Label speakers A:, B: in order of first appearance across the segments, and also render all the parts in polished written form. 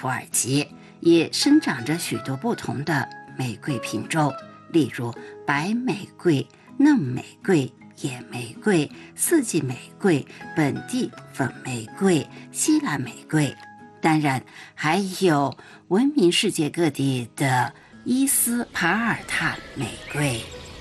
A: 土耳其也生长着许多不同的玫瑰品种，例如白玫瑰、嫩玫瑰、野玫瑰、四季玫瑰、本地粉玫瑰、西兰玫瑰，当然还有闻名世界各地的伊斯帕尔塔玫瑰。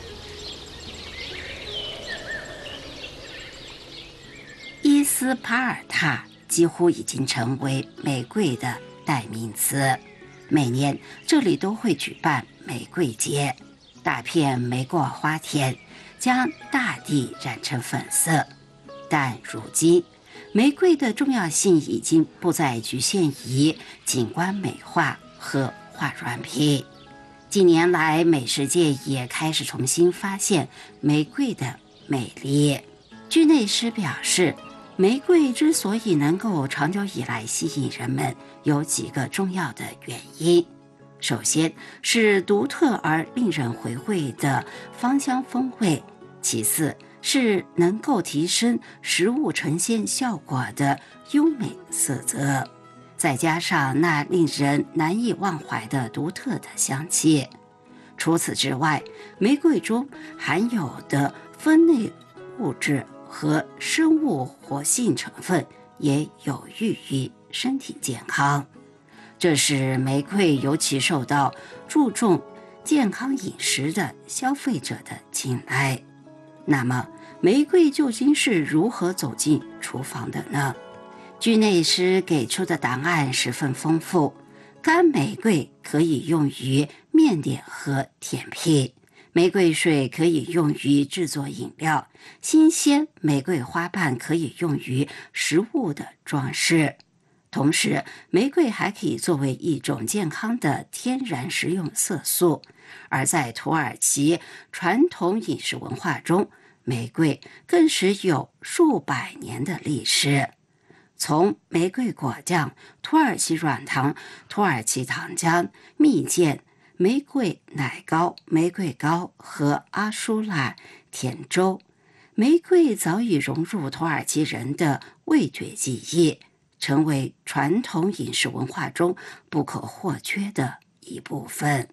A: 伊斯帕尔塔几乎已经成为玫瑰的代名词，每年这里都会举办玫瑰节，大片玫瑰花田将大地染成粉色。但如今玫瑰的重要性已经不再局限于景观美化和化妆品，近年来美食界也开始重新发现玫瑰的美丽。居内斯表示，玫瑰之所以能够长久以来吸引人们，有几个重要的原因。首先是独特而令人回味的芳香风味，其次是能够提升食物呈现效果的优美色泽，再加上那令人难以忘怀的独特的香气。除此之外，玫瑰中含有的酚类物质和生物活性成分也有益于身体健康，这使玫瑰尤其受到注重健康饮食的消费者的青睐。那么玫瑰究竟是如何走进厨房的呢？居内斯给出的答案十分丰富。干玫瑰可以用于面点和甜品，玫瑰水可以用于制作饮料，新鲜玫瑰花瓣可以用于食物的装饰。同时，玫瑰还可以作为一种健康的天然食用色素，而在土耳其传统饮食文化中，玫瑰更是有数百年的历史。从玫瑰果酱、土耳其软糖、土耳其糖浆、蜜饯、玫瑰奶糕、玫瑰糕和阿舒拉甜粥，玫瑰早已融入土耳其人的味觉记忆，成为传统饮食文化中不可或缺的一部分。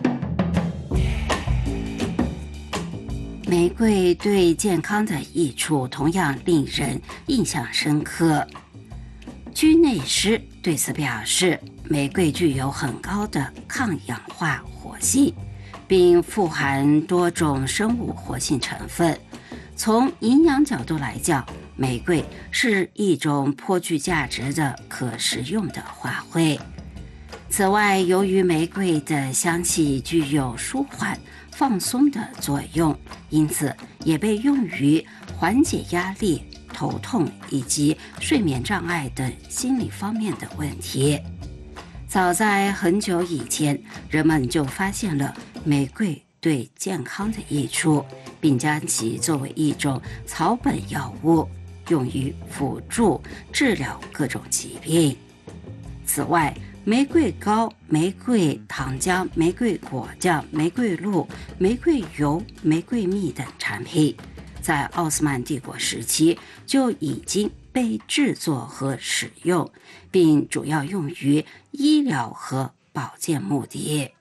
A: 玫瑰对健康的益处同样令人印象深刻。居内斯对此表示，玫瑰具有很高的抗氧化活性，并富含多种生物活性成分。从营养角度来讲，玫瑰是一种颇具价值的可食用的花卉。此外，由于玫瑰的香气具有舒缓、放松的作用，因此也被用于缓解压力、头痛以及睡眠障碍等心理方面的问题。早在很久以前，人们就发现了玫瑰对健康的益处，并将其作为一种草本药物，用于辅助治疗各种疾病。此外，玫瑰膏、玫瑰糖浆、玫瑰果酱、玫瑰露、玫瑰油、玫瑰蜜等产品在奥斯曼帝国时期就已经被制作和使用，并主要用于医疗和保健目的。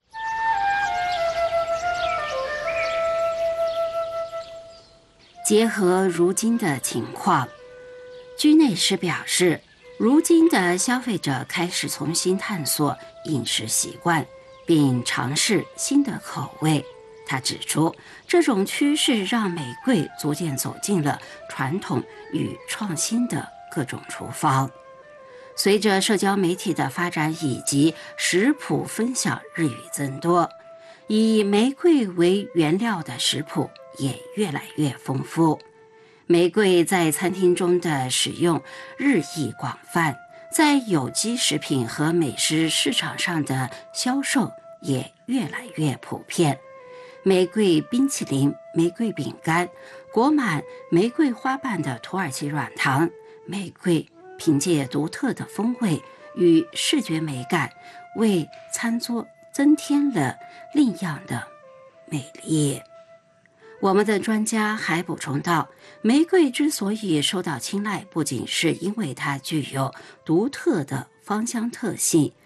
A: 结合如今的情况，居内斯表示，如今的消费者开始重新探索饮食习惯，并尝试新的口味。他指出，这种趋势让玫瑰逐渐走进了传统与创新的各种厨房。随着社交媒体的发展以及食谱分享日益增多，以玫瑰为原料的食谱也越来越丰富。玫瑰在餐厅中的使用日益广泛，在有机食品和美食市场上的销售也越来越普遍。玫瑰冰淇淋、玫瑰饼干、裹满玫瑰花瓣的土耳其软糖，玫瑰凭借独特的风味与视觉美感，为餐桌增添了另样的美丽。我们的专家还补充道，玫瑰之所以受到青睐，不仅是因为它具有独特的芳香特性，